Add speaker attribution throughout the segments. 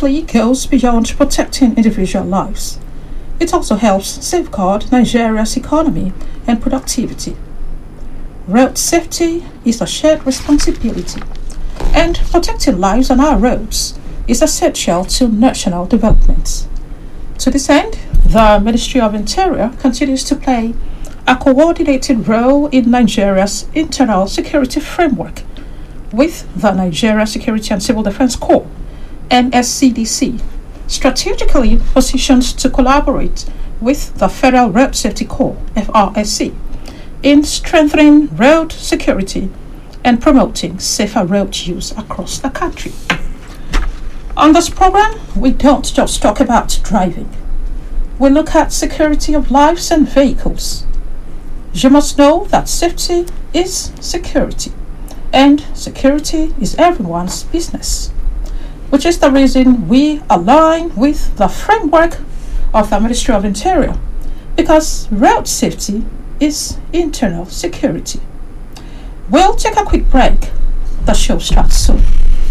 Speaker 1: simply goes beyond protecting individual lives. It also helps safeguard Nigeria's economy and productivity. Road safety is a shared responsibility, and protecting lives on our roads is essential to national development. To this end, the Ministry of Interior continues to play a coordinated role in Nigeria's internal security framework with the Nigeria Security and Civil Defense Corps, NSCDC, strategically positioned to collaborate with the Federal Road Safety Corps, FRSC, in strengthening road security and promoting safer road use across the country. On this program, we don't just talk about driving. We look at security of lives and vehicles. You must know that safety is security, and security is everyone's business, which is the reason we align with the framework of the Ministry of Interior, because road safety is internal security. We'll take a quick break. The show starts soon.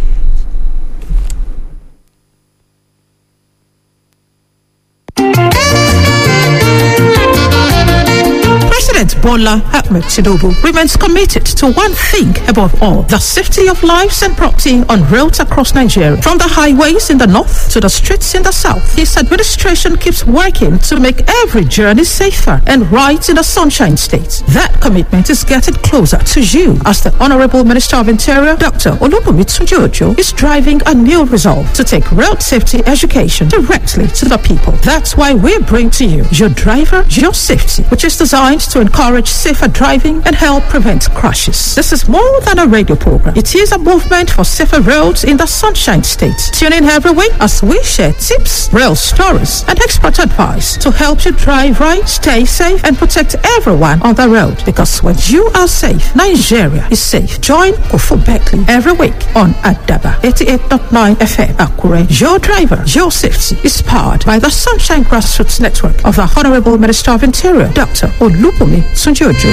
Speaker 1: President Bola Ahmed Tinubu remains committed to one thing above all: the safety of lives and property on roads across Nigeria. From the highways in the north to the streets in the south, his administration keeps working to make every journey safer and right in the Sunshine State. That commitment is getting closer to you as the Honorable Minister of Interior, Dr. Olubunmi Tunji-Ojo, is driving a new resolve to take road safety education directly to the people. That's why we bring to you Your Driver, Your Safety, which is designed to encourage safer driving and help prevent crashes. This is more than a radio program. It is a movement for safer roads in the Sunshine State. Tune in every week as we share tips, real stories, and expert advice to help you drive right, stay safe, and protect everyone on the road. Because when you are safe, Nigeria is safe. Join Kofu Beckley every week on Adaba 88.9 FM Akure. Your Driver, Your Safety is powered by the Sunshine Grassroots Network of the Honorable Minister of Interior, Dr. Olubunmi Tunji-Ojo.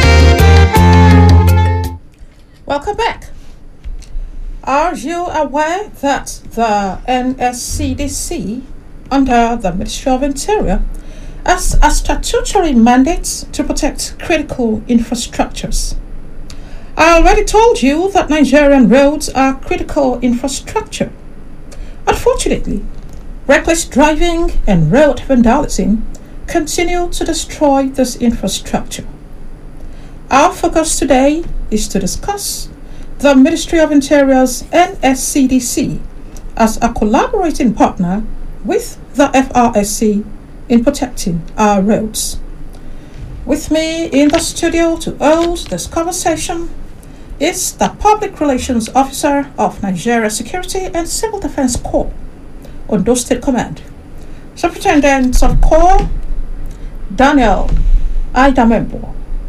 Speaker 1: Welcome back. Are you aware that the NSCDC, under the Ministry of Interior, has a statutory mandate to protect critical infrastructures? I already told you that Nigerian roads are critical infrastructure. Unfortunately, reckless driving and road vandalism continue to destroy this infrastructure. Our focus today is to discuss the Ministry of Interior's NSCDC as a collaborating partner with the FRSC in protecting our roads. With me in the studio to host this conversation is the Public Relations Officer of Nigeria Security and Civil Defense Corps, Ondo State Command, Superintendent of Corps, Daniel Aidamembo.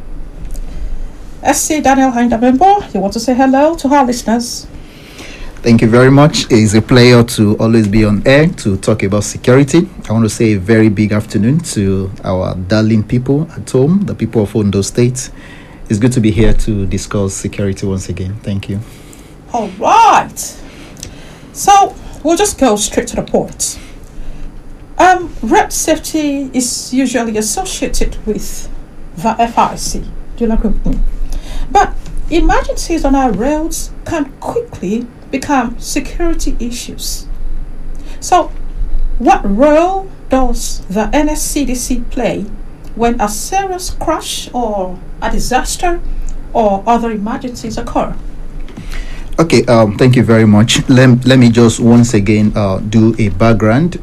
Speaker 1: SC Daniel Aidamembo, you want to say hello to our listeners?
Speaker 2: Thank you very much. It's a pleasure to always be on air to talk about security. I want to say a very big afternoon to our darling people at home, the people of Ondo State. It's good to be here to discuss security once again. Thank you.
Speaker 1: All right. So we'll just go straight to the point. Road safety is usually associated with the FRC. Do you agree with me? But emergencies on our roads can quickly become security issues. So, what role does the NSCDC play when a serious crash or a disaster or other emergencies occur?
Speaker 2: Okay, thank you very much. Let me just once again do a background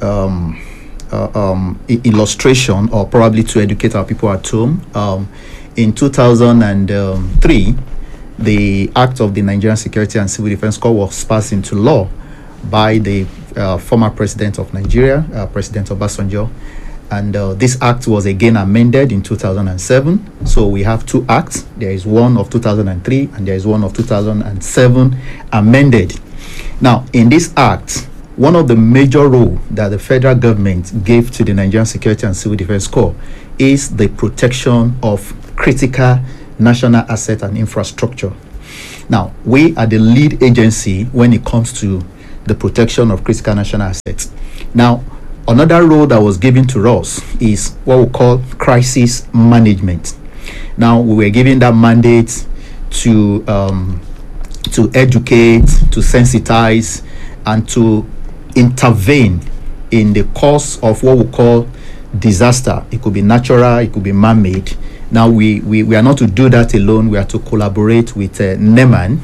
Speaker 2: illustration, or probably to educate our people at home. In 2003, the Act of the Nigerian Security and Civil Defense Corps was passed into law by the former president of Nigeria, President Obasanjo. And this act was again amended in 2007. So we have two acts. There is one of 2003 and there is one of 2007 amended. Now, in this act, one of the major roles that the federal government gave to the Nigerian Security and Civil Defense Corps is the protection of critical national asset and infrastructure. Now, we are the lead agency when it comes to the protection of critical national assets. Now, another role that was given to us is what we call crisis management. Now, we were given that mandate to educate, to sensitize, and to intervene in the cause of what we call disaster. It could be natural, it could be man-made. Now, we are not to do that alone. We are to collaborate with NEMAN,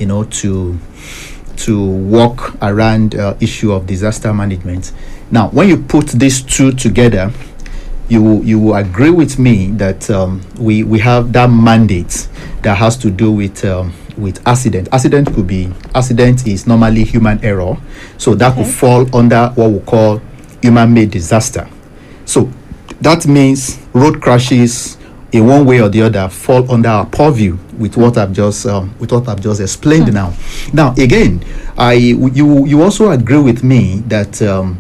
Speaker 2: to work around issue of disaster management. Now, when you put these two together, you will agree with me that we have that mandate that has to do with accident. Accident is normally human error, so that could fall under what we call human-made disaster. So that means road crashes, in one way or the other, fall under our purview with what I've just explained. Now again, you also agree with me that the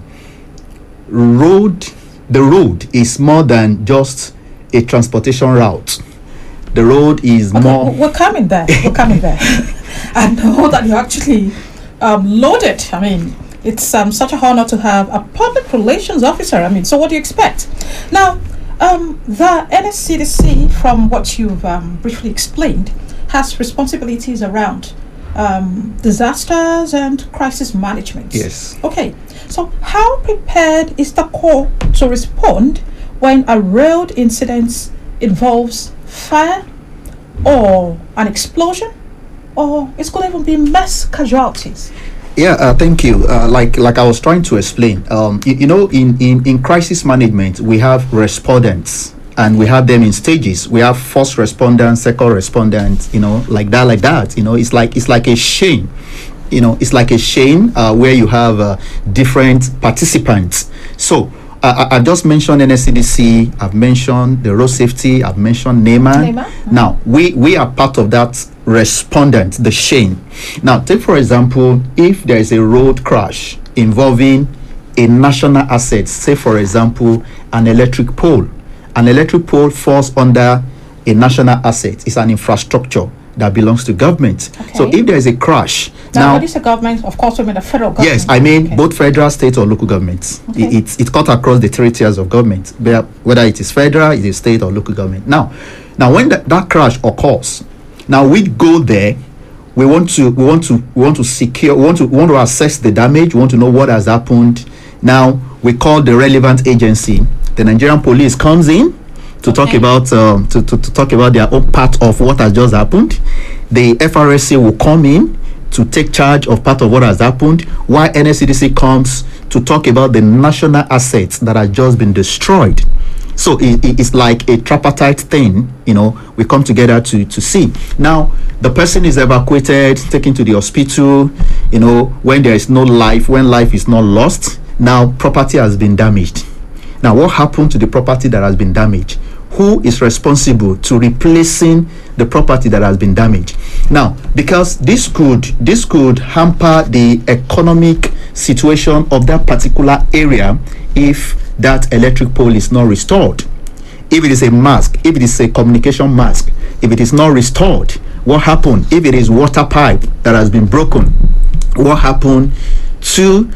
Speaker 2: road is more than just a transportation route. The road is more.
Speaker 1: We're coming there. I know that you actually loaded. I mean, it's such an honor to have a public relations officer. I mean, so what do you expect? Now, the NSCDC, from what you've briefly explained, has responsibilities around disasters and crisis management.
Speaker 2: Yes.
Speaker 1: Okay. So, how prepared is the Corps to respond when a road incident involves fire or an explosion, or it could even be mass casualties?
Speaker 2: Yeah, thank you. Like I was trying to explain, in crisis management, we have respondents, and we have them in stages. We have first respondent, second respondent, like that. It's like a chain. It's like a chain where you have different participants. So I've just mentioned NSCDC, I've mentioned the road safety, I've mentioned NEMAN. Now, we are part of that respondent, the chain. Now, take for example, if there is a road crash involving a national asset, say for example, an electric pole. An electric pole falls under a national asset. It's an infrastructure that belongs to government. Okay. So if there is a crash,
Speaker 1: now when you say government, of course, we mean the federal government.
Speaker 2: Yes, I mean both federal, state, or local governments. Okay. It cut across the three tiers of government, whether it is federal, it is state, or local government. Now when that crash occurs, now we go there. We want to secure. We want to assess the damage. We want to know what has happened. Now we call the relevant agency. The Nigerian police comes in to talk about to talk about their own part of what has just happened. The FRSC will come in to take charge of part of what has happened, while NSCDC comes to talk about the national assets that have just been destroyed. So it's like a tripartite thing, we come together to see. Now, the person is evacuated, taken to the hospital, when there is no life, when life is not lost. Now, property has been damaged. Now, what happened to the property that has been damaged? Who is responsible to replacing the property that has been damaged? Now, because this could hamper the economic situation of that particular area if that electric pole is not restored. If it is a mast, if it is a communication mast, if it is not restored, what happened? If it is water pipe that has been broken, what happened to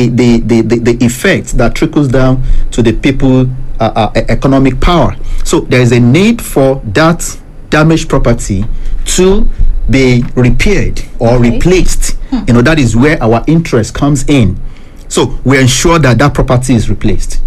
Speaker 2: the effect that trickles down to the people economic power? So there is a need for that damaged property to be repaired or replaced. That is where our interest comes in. So we ensure that property is replaced.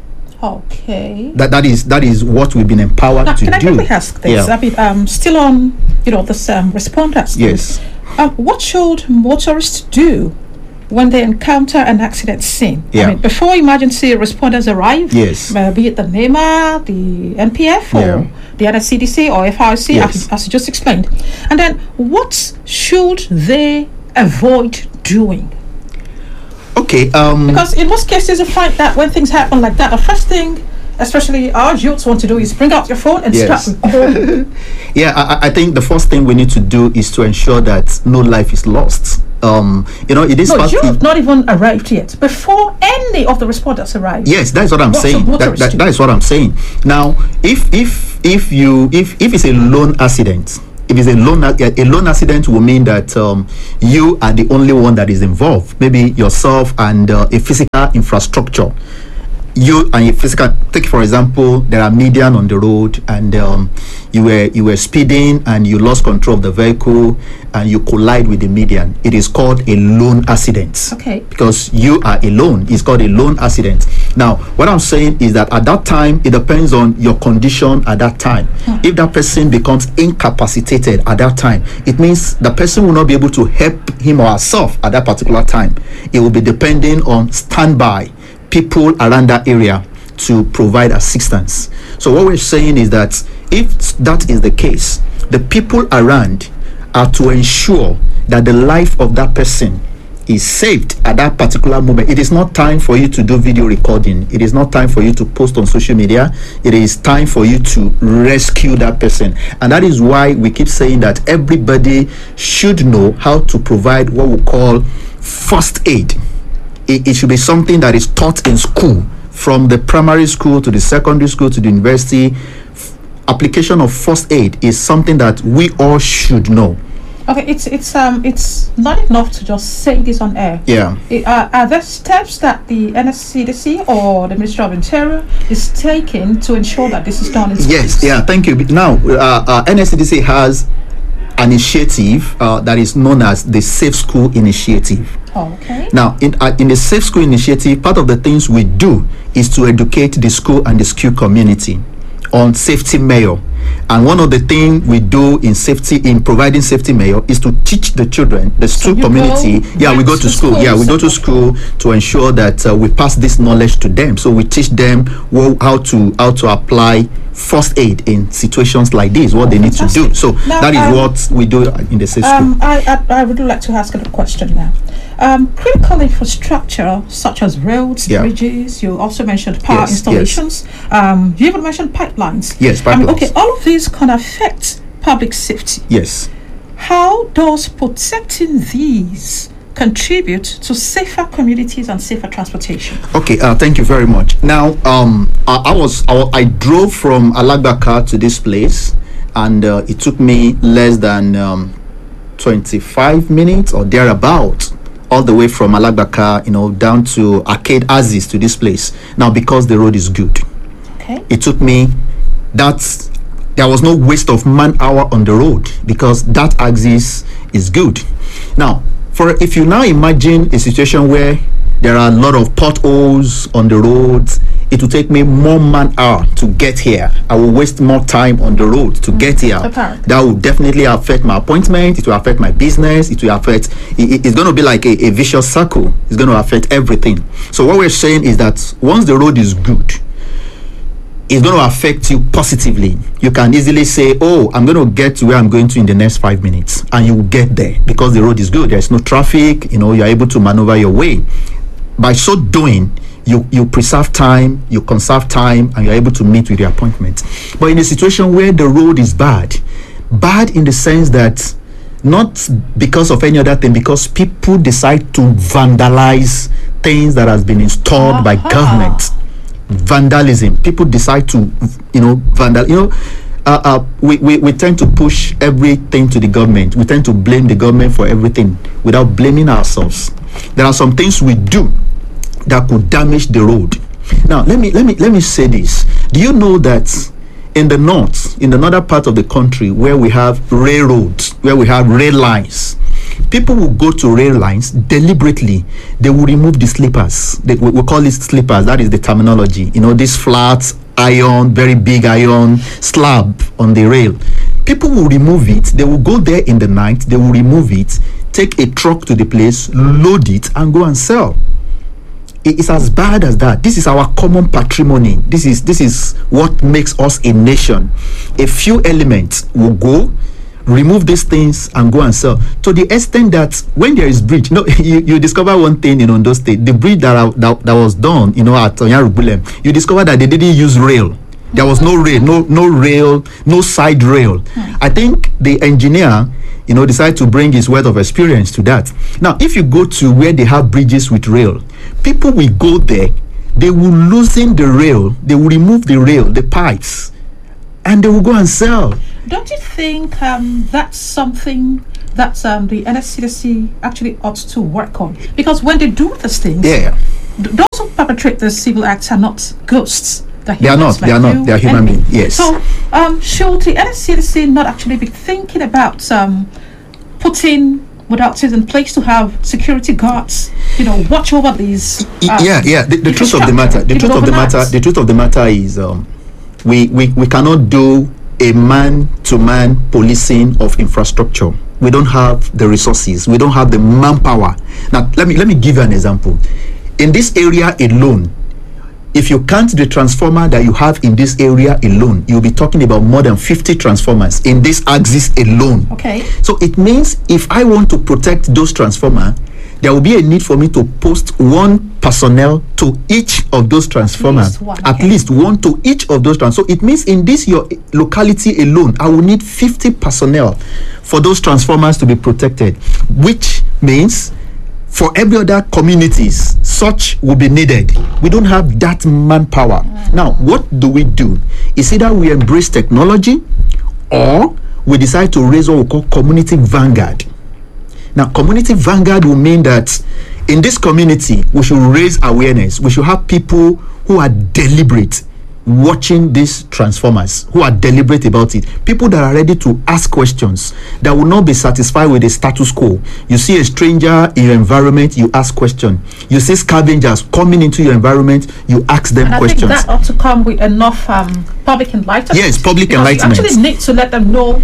Speaker 1: Okay.
Speaker 2: That is what we've been empowered to do.
Speaker 1: Can I quickly ask this? Yeah. I mean, still on this responders.
Speaker 2: Yes.
Speaker 1: What should motorists do when they encounter an accident scene?
Speaker 2: Yeah.
Speaker 1: I mean, before emergency responders arrive,
Speaker 2: yes,
Speaker 1: be it the NEMA, the NPF, or the NSCDC or FRC,
Speaker 2: yes,
Speaker 1: as you just explained. And then what should they avoid doing?
Speaker 2: Okay.
Speaker 1: Because in most cases, you find that when things happen like that, the first thing, especially our youths, want to do is bring out your phone and start recording.
Speaker 2: Yeah, I think the first thing we need to do is to ensure that no life is lost. It is. No,
Speaker 1: you've not even arrived yet. Before any of the responders arrive.
Speaker 2: Yes, that's what I'm saying. That is what I'm saying. Now, if it's a lone accident, if it's a lone accident will mean that you are the only one that is involved. Maybe yourself and a physical infrastructure. You and your physical. Take for example, there are median on the road, and you were speeding and you lost control of the vehicle and you collide with the median. It is called a lone accident.
Speaker 1: Okay.
Speaker 2: Because you are alone. It's called a lone accident. Now, what I'm saying is that at that time, it depends on your condition at that time. If that person becomes incapacitated at that time, it means the person will not be able to help him or herself at that particular time. It will be depending on standby people around that area to provide assistance. So what we're saying is that if that is the case, the people around are to ensure that the life of that person is saved at that particular moment. It is not time for you to do video recording. It is not time for you to post on social media. It is time for you to rescue that person. And that is why we keep saying that everybody should know how to provide what we call first aid. It should be something that is taught in school, from the primary school to the secondary school to the university. Application of first aid is something that we all should know.
Speaker 1: Okay, it's not enough to just say this on air.
Speaker 2: Yeah.
Speaker 1: Are there steps that the NSCDC or the Ministry of Interior is taking to ensure that this is done in schools?
Speaker 2: Yes. Yeah. Thank you. Now, NSCDC has an initiative that is known as the Safe School Initiative.
Speaker 1: Oh, okay.
Speaker 2: Now, in the Safe School Initiative, part of the things we do is to educate the school and the school community on safety mayor. And one of the things we do in providing safety mayor is to teach the children, the school community. We go to school. We go to school to ensure that we pass this knowledge to them. So we teach them how to apply first aid in situations like this, what they need to do. So now, that is what we do in the safe school.
Speaker 1: I would like to ask a question now. Critical infrastructure such as roads, bridges, you also mentioned power installations, you even mentioned pipelines.
Speaker 2: Yes, pipelines.
Speaker 1: Okay, all of these can affect public safety.
Speaker 2: Yes.
Speaker 1: How does protecting these contribute to safer communities and safer transportation?
Speaker 2: Okay, thank you very much. Now, I drove from Alagbaka to this place, and it took me less than 25 minutes or thereabout, all the way from Alagbaka, down to Arcade Aziz to this place. Now, because the road is good,
Speaker 1: okay,
Speaker 2: it took me there was no waste of man hour on the road because that axis is good. Now, if you now imagine a situation where there are a lot of potholes on the roads, it will take me more man hour to get here. I will waste more time on the road to get here. That will definitely affect my appointment. It will affect my business. It will affect. It's going to be like a vicious circle. It's going to affect everything. So what we're saying is that once the road is good, it's going to affect you positively. You can easily say, oh, I'm going to get to where I'm going to in the next 5 minutes, and you will get there because the road is good. There's no traffic. You're able to maneuver your way. By so doing, you preserve time, you conserve time, and you're able to meet with your appointment. But in a situation where the road is bad in the sense that not because of any other thing, because people decide to vandalize things that has been installed by government. Vandalism. People decide to, we tend to push everything to the government. We tend to blame the government for everything without blaming ourselves. There are some things we do that could damage the road. Now, let me say this. Do you know that in the north, in another part of the country where we have railroads, where we have rail lines, people will go to rail lines deliberately. They will remove the sleepers. We call it sleepers. That is the terminology. This flat iron, very big iron slab on the rail. People will remove it. They will go there in the night. They will remove it, take a truck to the place, load it, and go and sell. It's as bad as that. This is our common patrimony. This is what makes us a nation. A few elements will go, remove these things, and go and sell. To the extent that when there is bridge, you discover one thing in Ondo State, the bridge that was done, at Onyarubulem, you discover that they didn't use rail. There was no rail, no rail, no side rail. I think the engineer, decided to bring his wealth of experience to that. Now, if you go to where they have bridges with rail, people will go there, they will loosen the rail, they will remove the rail, the pipes, and they will go and sell.
Speaker 1: Don't you think that's something that the NSCDC actually ought to work on? Because when they do these things, those who perpetrate the civil acts are not ghosts.
Speaker 2: They are not. They are human beings. Yes.
Speaker 1: So, should the NSCDC not actually be thinking about putting modalities in place to have security guards, watch over these?
Speaker 2: The truth of the matter. The truth of the matter is, we cannot do a man-to-man policing of infrastructure. We don't have the resources. We don't have the manpower. Now, let me give you an example. In this area alone, if you count the transformer that you have in this area alone, you'll be talking about more than 50 transformers in this axis alone.
Speaker 1: Okay.
Speaker 2: So it means if I want to protect those transformers, there will be a need for me to post one personnel to each of those transformers. At least one to each of those transformers. So it means in this your locality alone, I will need 50 personnel for those transformers to be protected, which means for every other communities, such will be needed. We don't have that manpower. Now, what do? It's either we embrace technology or we decide to raise what we call community vanguard. Now, community vanguard will mean that in this community, we should raise awareness. We should have people who are deliberate watching these transformers, who are deliberate about it. People that are ready to ask questions, that will not be satisfied with the status quo. You see a stranger in your environment, you ask questions. You see scavengers coming into your environment, you ask them questions.
Speaker 1: I think that ought to come with enough public enlightenment.
Speaker 2: Yes, public enlightenment.
Speaker 1: You actually need to let them know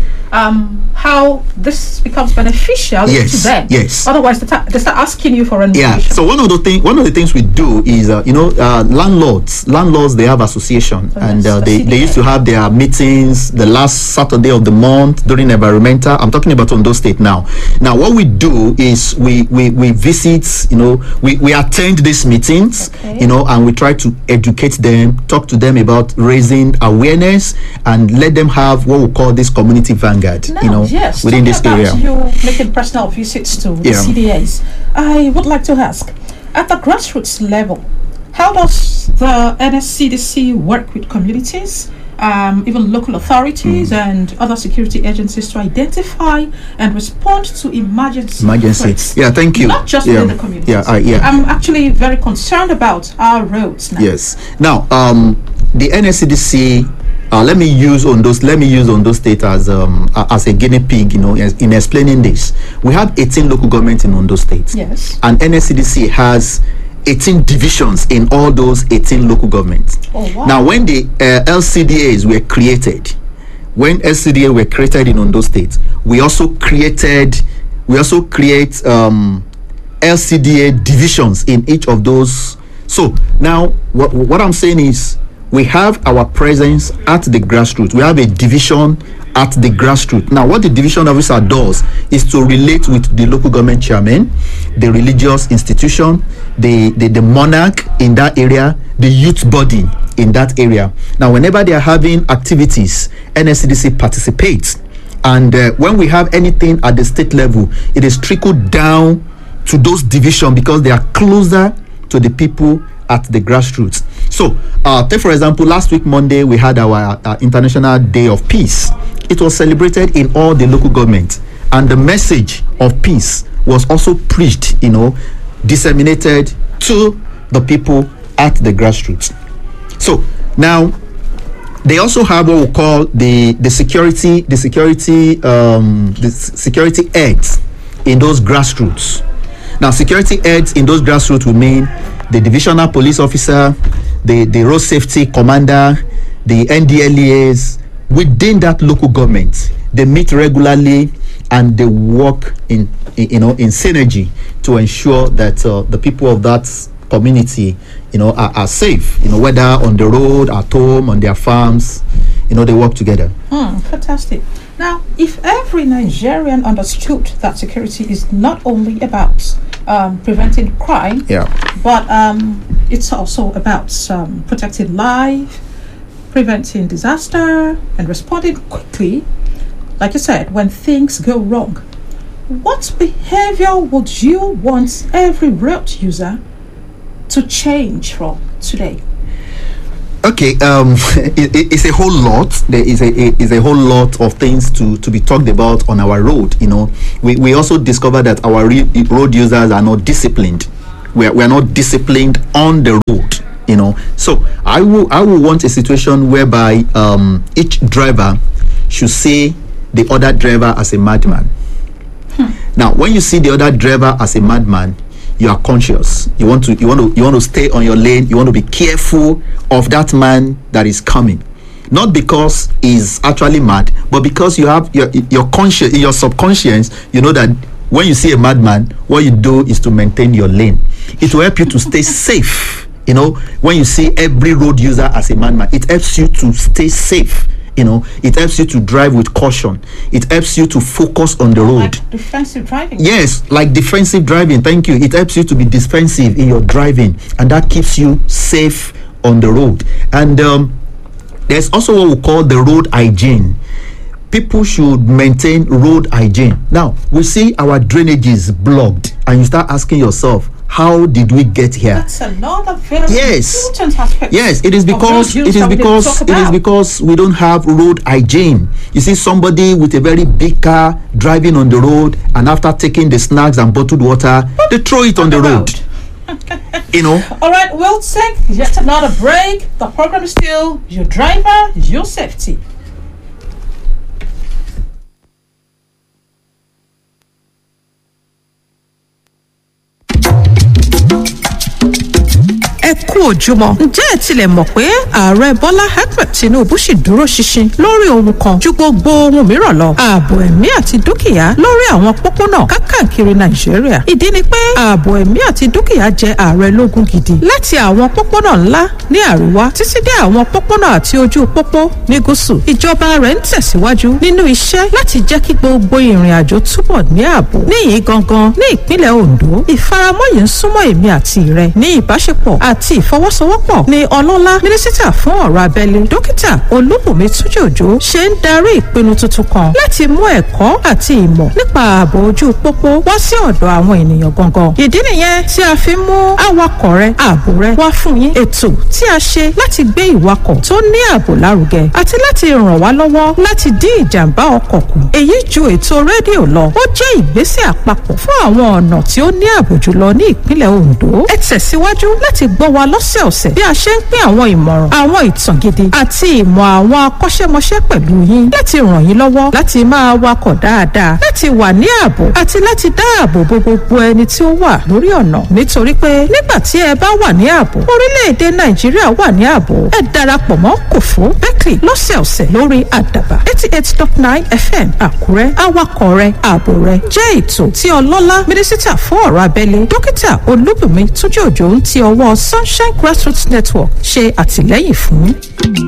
Speaker 1: how this becomes beneficial to them.
Speaker 2: Yes.
Speaker 1: Otherwise, they start asking you for information.
Speaker 2: Yeah. So one of the things we do is, landlords they have association, and they used to have their meetings the last Saturday of the month during environmental. I'm talking about Ondo State now. Now, what we do is we visit, we attend these meetings, and we try to educate them, talk to them about raising awareness, and let them have what we call this community vanguard. Within this area.
Speaker 1: You making personal visits to the CDAs. I would like to ask, at the grassroots level, how does the NSCDC work with communities, even local authorities and other security agencies to identify and respond to emergency threats?
Speaker 2: Yeah, thank you.
Speaker 1: Not just within the communities. I'm actually very concerned about our roads now.
Speaker 2: Yes. Now, the NSCDC. Let me use Ondo State as a guinea pig, in explaining this. We have 18 local governments in Ondo State.
Speaker 1: Yes.
Speaker 2: And NSCDC has 18 divisions in all those 18 local governments.
Speaker 1: Oh, wow.
Speaker 2: Now, when the LCDAs were created, in Ondo State, we also create LCDA divisions in each of those. So now, what I'm saying is, we have our presence at the grassroots. We have a division at the grassroots. Now, what the division officer does is to relate with the local government chairman, the religious institution, the monarch in that area, the youth body in that area. Now, whenever they are having activities, NSCDC participates. And when we have anything at the state level, it is trickled down to those divisions because they are closer to the people at the grassroots. So, take for example, last week Monday we had our International Day of Peace. It was celebrated in all the local governments, and the message of peace was also preached, disseminated to the people at the grassroots. So now they also have what we call the security heads in those grassroots. Now, security heads in those grassroots will mean the divisional police officer, the road safety commander, the NDLEAs within that local government. They meet regularly and they work in synergy to ensure that the people of that community are safe, whether on the road, at home, on their farms, they work together.
Speaker 1: Fantastic. Now, if every Nigerian understood that security is not only about preventing crime, but it's also about protecting life, preventing disaster, and responding quickly, like you said, when things go wrong, what behavior would you want every road user to change from today?
Speaker 2: Okay, it's a whole lot. There is a whole lot of things to be talked about on our road. We also discovered that our road users are not disciplined. We are not disciplined on the road. So I will want a situation whereby each driver should see the other driver as a madman. Now, when you see the other driver as a madman, you are conscious. You want to stay on your lane. You want to be careful of that man that is coming, not because he's actually mad, but because you have your conscious, in your subconscious, you know that when you see a madman, what you do is to maintain your lane. It will help you to stay safe. When you see every road user as a madman, it helps you to stay safe. It helps you to drive with caution. It helps you to focus on the road.
Speaker 1: Like defensive driving.
Speaker 2: Yes, like defensive driving. Thank you. It helps you to be defensive in your driving, and that keeps you safe on the road. And there's also what we call the road hygiene. People should maintain road hygiene. Now, we see our drainages blocked, and you start asking yourself, how did we get here?
Speaker 1: That's another very important aspect.
Speaker 2: Yes, it is because we don't have road hygiene. You see somebody with a very big car driving on the road, and after taking the snacks and bottled water, they throw it on the road.
Speaker 1: All right, we'll take yet another break. The program is still Your Driver, Your Safety.
Speaker 3: ẹ kú ojúmọ́. Ǹjẹ́ ẹ tilẹ̀ mọ̀ pé ààrẹ Bọ́lá Ahmed Tinubu sì dúró ṣinṣin lórí ohun kan ju gbogbo ohun mìíràn lọ, ààbò ẹ̀mí àti dúkìá lórí àwọn pópónà káàkiri Nàìjíríà. Ìdí ni pé ààbò ẹ̀mí àti dúkìá jẹ ààrẹ lógún gidi, láti àwọn pópónà ńlá ní àríwá títí dé àwọn pópónà àti ojú pópó ní gúúsù. Ìjọba rẹ̀ ń tẹ̀síwájú nínú iṣẹ́ láti jẹ́ kí gbogbo ìrìn àjò túbọ̀ ní ààbò. Níyìí gangan ní ìpínlẹ̀ Ondo, ìfaramọ́ yìí ń súnmọ́ èmi àti rẹ ní ìbáṣepọ̀ àti ìfọwọ́sowọ́pọ̀ ni ọlọ́lá mínísítà fún ọ̀rọ̀ abẹ́lé dókítà Olúbùnmi Túnjí-Òjó ṣe ń darí ìpinnu tuntun kan láti mú ẹ̀kọ́ àti ìmọ̀ nípa ààbò ojú pópó wá sí ọ̀dọ̀ àwọn ènìyàn gangan. Ìdí nìyẹn tí a fi mú awakọ̀ rẹ ààbò rẹ wá fún yín, ètò tí a ṣe láti gbé ìwakọ̀ tó ní ààbò lárugẹ àti láti ràn wá lọ́wọ́ láti dín ìjàmbá ọkọ̀ kù. Èyí ju ètò rédíò lọ, ó jẹ́ ìgbésẹ̀ àpapọ̀ fún àwọn ọ̀nà tí ó ní ààbò jùlọ ní ìpínlẹ̀ Ondo. Ẹ tẹ̀síwájú láti gbọ́ wa lọ́sẹ̀ọ̀sẹ̀ bí a ṣe ń pín àwọn ìmọ̀ràn, àwọn ìtàn gidi àti ìmọ̀ àwọn akọ́ṣẹ́mọṣẹ́ pẹ̀lú yín láti ràn yín lọ́wọ́ láti máa wakọ̀ dáadáa, láti wà ní ààbò àti láti dáàbò bo gbogbo ẹni tí ó wà lórí ọ̀nà. Nítorí pé nígbà tí ẹ bá wà ní ààbò, orílẹ̀-èdè Nàìjíríà wà ní ààbò. Ẹ darapọ̀ mọ́ Kòfó Berkeley lọ́sẹ̀ọ̀sẹ̀ lórí Àdàbà 88.9 FM Àkúrẹ́. Awakọ̀ rẹ ààbò rẹ jẹ́ ètò tí ọlọ́lá mínísítà fún ọ̀rọ̀ abẹ́lé dókítà Olúbùnmi Túnjí-Òjó ń ti ọwọ́ Sunshine Grassroots Network ṣe àtìlẹ́yìn fún.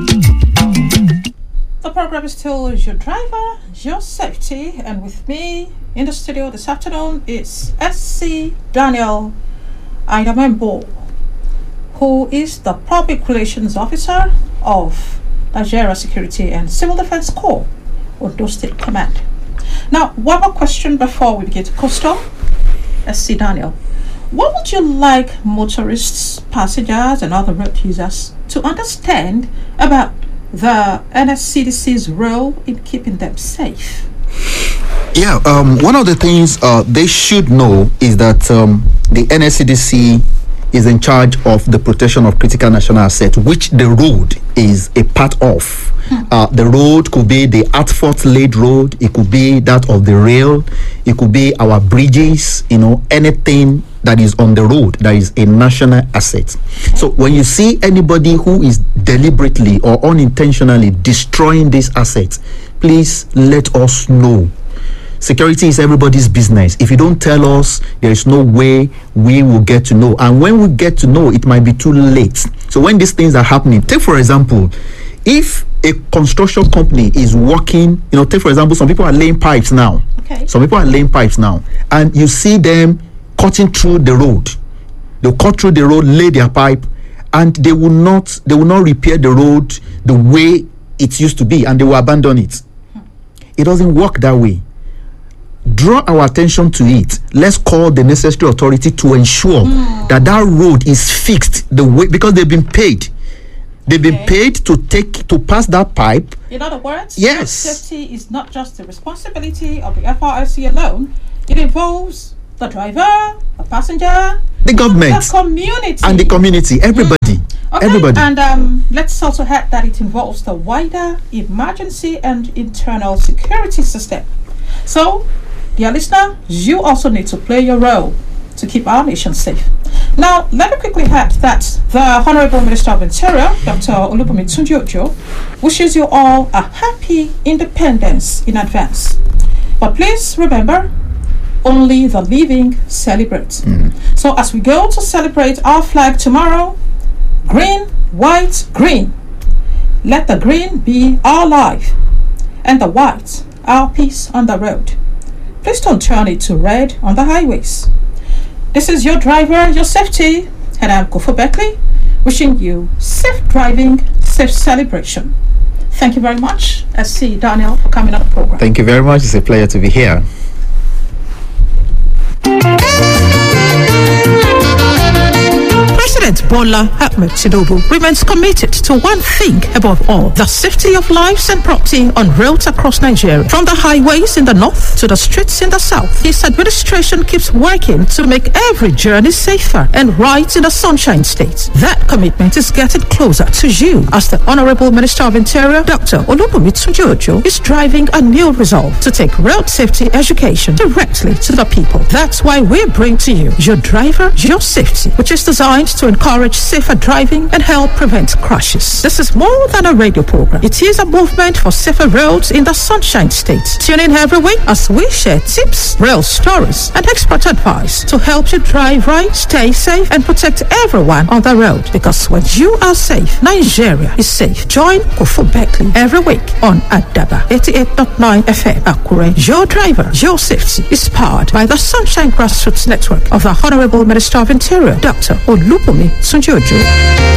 Speaker 1: The program is still Your Driver, Your Safety, and with me in the studio this afternoon is SC Daniel Aidamembo, who is the Public Relations Officer of Nigeria Security and Civil Defense Corps, Ondo State Command. Now, one more question before we begin to Coastal. SC Daniel, what would you like motorists, passengers, and other road users to understand about the NSCDC's role in keeping them safe?
Speaker 2: Yeah, one of the things they should know is that the NSCDC is in charge of the protection of critical national assets, which the road is a part of. The road could be the asphalt laid road, it could be that of the rail, it could be our bridges, anything that is on the road that is a national asset. So when you see anybody who is deliberately or unintentionally destroying these assets, please let us know. Security is everybody's business. If you don't tell us, there is no way we will get to know. And when we get to know, it might be too late. So when these things are happening, take for example, if a construction company is working, take for example, some people are laying pipes now.
Speaker 1: Okay.
Speaker 2: Some people are laying pipes now. And you see them cutting through the road. They'll cut through the road, lay their pipe, and they will not repair the road the way it used to be, and they will abandon it. It doesn't work that way. Draw our attention to it. Let's call the necessary authority to ensure that road is fixed the way, because they've been paid. They've been paid to pass that pipe.
Speaker 1: In other words,
Speaker 2: Yes.
Speaker 1: road safety is not just the responsibility of the FRSC alone. It involves the driver, the passenger,
Speaker 2: The government,
Speaker 1: the community,
Speaker 2: and the community, everybody.
Speaker 1: Okay,
Speaker 2: Everybody.
Speaker 1: and let's also add that it involves the wider emergency and internal security system. So, dear listener, you also need to play your role to keep our nation safe. Now, let me quickly add that the Honorable Minister of Interior, Dr. Olubunmi Tunji-Ojo, wishes you all a happy independence in advance. But please remember, only the living celebrate. So as we go to celebrate our flag tomorrow, green, white, green. Let the green be our life and the white our peace on the road. Please don't turn it to red on the highways. This is your driver, your safety, and I'm Kofo Beckley, wishing you safe driving, safe celebration. Thank you very much. SC Daniel for coming on the program.
Speaker 2: Thank you very much. It's a pleasure to be here.
Speaker 3: President Bola Ahmed Tinubu remains committed to one thing above all: the safety of lives and property on roads across Nigeria. From the highways in the north to the streets in the south, his administration keeps working to make every journey safer and right in the Sunshine State. That commitment is getting closer to you as the Honorable Minister of Interior, Dr. Olubunmi Tunji-Ojo, is driving a new resolve to take road safety education directly to the people. That's why we bring to you Your Driver, Your Safety, which is designed to encourage safer driving and help prevent crashes. This is more than a radio program. It is a movement for safer roads in the Sunshine State. Tune in every week as we share tips, real stories, and expert advice to help you drive right, stay safe, and protect everyone on the road. Because when you are safe, Nigeria is safe. Join Kofo Beckley every week on Adaba 88.9 FM Akure. Your Driver, Your Safety is powered by the Sunshine Grassroots Network of the Honorable Minister of Interior, Dr. Olubunmi Tunji-Ojo.